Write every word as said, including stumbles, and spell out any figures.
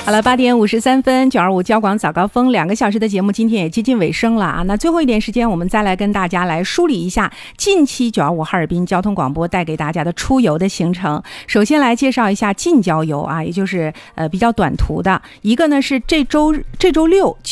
好了，八点五十三分，九二五交广早高峰两个小时的节目今天也接近尾声了啊。那最后一点时间，我们再来跟大家来梳理一下近期九二五哈尔滨交通广播带给大家的出游的行程。首先来介绍一下近郊游啊，也就是呃比较短途的。一个呢是这周这周六